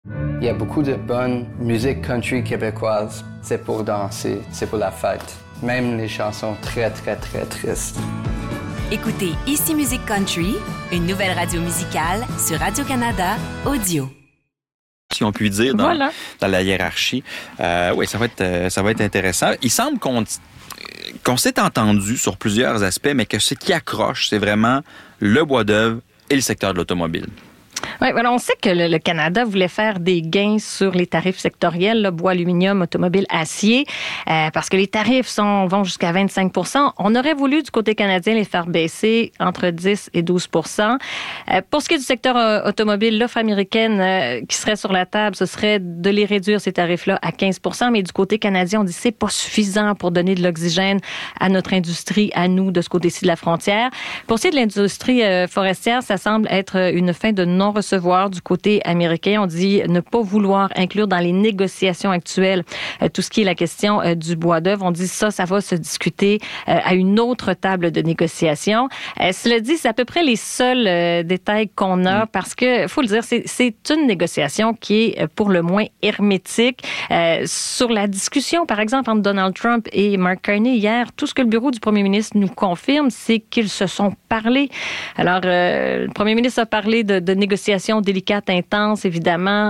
Il y a beaucoup de bonne musique country québécoise. C'est pour danser, c'est pour la fête. Même les chansons très, très, très tristes. Écoutez Ici Musique Country, une nouvelle radio musicale sur Radio-Canada Audio. Si on peut dire dans la hiérarchie. Oui, ça va être intéressant. Il semble qu'on s'est entendu sur plusieurs aspects, mais que ce qui accroche, c'est vraiment le bois d'œuvre et le secteur de l'automobile. Oui, voilà, on sait que le Canada voulait faire des gains sur les tarifs sectoriels, là, bois, aluminium, automobile, acier, parce que les tarifs vont jusqu'à 25 %. On aurait voulu, du côté canadien, les faire baisser entre 10 et 12 %. Pour ce qui est du secteur automobile, l'offre américaine qui serait sur la table, ce serait de les réduire, ces tarifs-là, à 15 % mais du côté canadien, on dit que c'est pas suffisant pour donner de l'oxygène à notre industrie, à nous, de ce côté-ci de la frontière. Pour ce qui est de l'industrie forestière, ça semble être une fin de non-recevoir du côté américain. On dit ne pas vouloir inclure dans les négociations actuelles tout ce qui est la question du bois d'œuvre. On dit ça va se discuter à une autre table de négociation. Cela dit, c'est à peu près les seuls détails qu'on a parce que, faut le dire, c'est une négociation qui est pour le moins hermétique. Sur la discussion, par exemple, entre Donald Trump et Mark Carney hier, tout ce que le bureau du premier ministre nous confirme, c'est qu'ils se sont parlé. Alors, le premier ministre a parlé de négociations délicates, intenses, évidemment,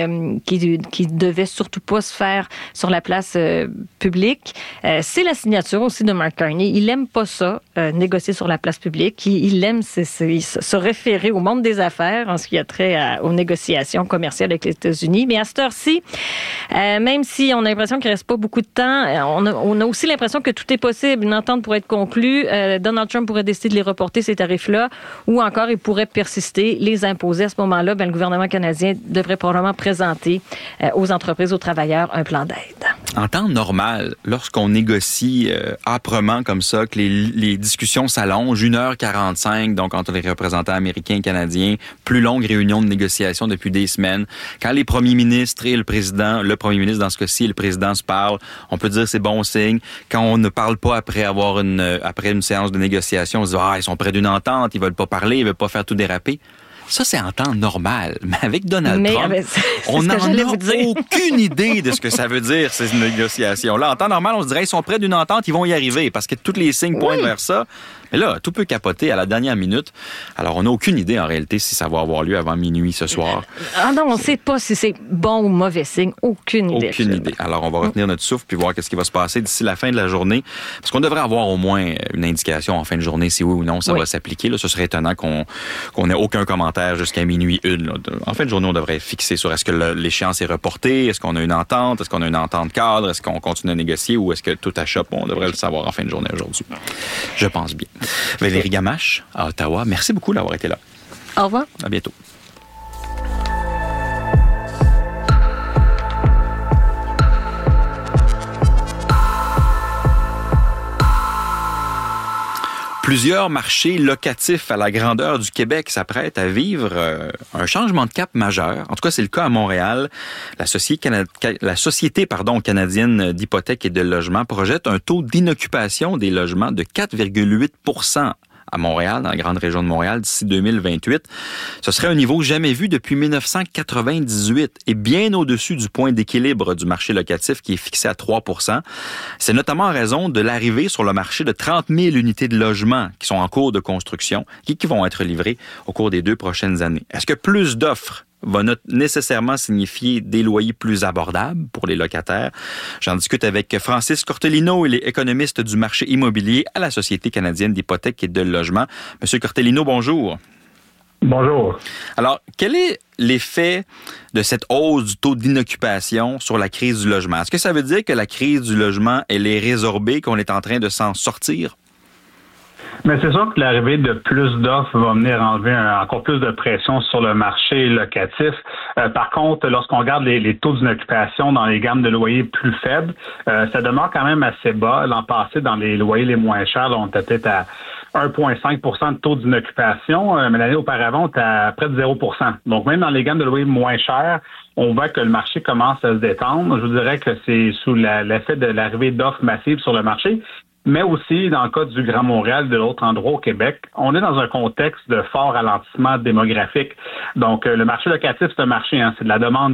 qui devaient surtout pas se faire sur la place publique. C'est la signature aussi de Mark Carney. Il aime pas ça, négocier sur la place publique. Il aime se référer au monde des affaires en ce qui a trait aux négociations commerciales avec les États-Unis. Mais à cette heure-ci, même si on a l'impression qu'il reste pas beaucoup de temps, on a aussi l'impression que tout est possible. Une entente pourrait être conclue. Donald Trump pourrait décider de les reporter, ces tarifs-là, ou encore il pourrait persister, les imposer. À ce moment-là, le gouvernement canadien devrait probablement présenter aux entreprises, aux travailleurs, un plan d'aide. En temps normal, lorsqu'on négocie âprement comme ça, que les discussions s'allongent, 1h45, donc entre les représentants américains et canadiens, plus longue réunion de négociation depuis des semaines, quand les premiers ministres et le premier ministre dans ce cas-ci et le président se parlent, on peut dire que c'est bon signe. Quand on ne parle pas après une séance de négociation, on se dit « ils sont près d'une entente, ils veulent pas parler, ils veulent pas faire tout déraper ». Ça, c'est en temps normal. Mais avec Donald Trump, on n'en a aucune idée de ce que ça veut dire, ces négociations-là. En temps normal, on se dirait, ils sont près d'une entente, ils vont y arriver, parce que tous les signes pointent vers ça. Mais là, tout peut capoter à la dernière minute. Alors, on n'a aucune idée, en réalité, si ça va avoir lieu avant minuit ce soir. Non, on ne sait pas si c'est bon ou mauvais signe. Aucune idée. Aucune idée. Alors, on va retenir notre souffle puis voir ce qui va se passer d'ici la fin de la journée. Parce qu'on devrait avoir au moins une indication en fin de journée si oui ou non ça va s'appliquer. Là, ce serait étonnant qu'on n'ait aucun commentaire jusqu'à minuit 1. Là. En fin de journée, on devrait fixer sur est-ce que l'échéance est reportée, est-ce qu'on a une entente, est-ce qu'on a une entente cadre, est-ce qu'on continue à négocier ou est-ce que tout achoppe? On devrait le savoir en fin de journée aujourd'hui. Je pense bien. Valérie Gamache, à Ottawa, merci beaucoup d'avoir été là. Au revoir. À bientôt. Plusieurs marchés locatifs à la grandeur du Québec s'apprêtent à vivre un changement de cap majeur. En tout cas, c'est le cas à Montréal. La Société canadienne d'hypothèques et de logement projette un taux d'inoccupation des logements de 4,8 % à Montréal, dans la grande région de Montréal, d'ici 2028. Ce serait un niveau jamais vu depuis 1998 et bien au-dessus du point d'équilibre du marché locatif qui est fixé à 3 %. C'est notamment en raison de l'arrivée sur le marché de 30 000 unités de logement qui sont en cours de construction et qui vont être livrées au cours des 2 prochaines années. Est-ce que plus d'offres va nécessairement signifier des loyers plus abordables pour les locataires? J'en discute avec Francis Cortellino, il est économiste du marché immobilier à la Société canadienne d'hypothèques et de logement. Monsieur Cortellino, bonjour. Bonjour. Alors, quel est l'effet de cette hausse du taux d'inoccupation sur la crise du logement? Est-ce que ça veut dire que la crise du logement, elle est résorbée, qu'on est en train de s'en sortir? Mais c'est sûr que l'arrivée de plus d'offres va venir enlever encore plus de pression sur le marché locatif. Par contre, lorsqu'on regarde les taux d'inoccupation dans les gammes de loyers plus faibles, ça demeure quand même assez bas. L'an passé, dans les loyers les moins chers, là, on était peut-être à 1,5 % de taux d'inoccupation, mais l'année auparavant, on était à près de 0 %. Donc, même dans les gammes de loyers moins chers, on voit que le marché commence à se détendre. Je vous dirais que c'est sous l'effet de l'arrivée d'offres massives sur le marché. Mais aussi, dans le cas du Grand Montréal, de l'autre endroit au Québec, on est dans un contexte de fort ralentissement démographique. Donc, le marché locatif, c'est un marché, c'est de la demande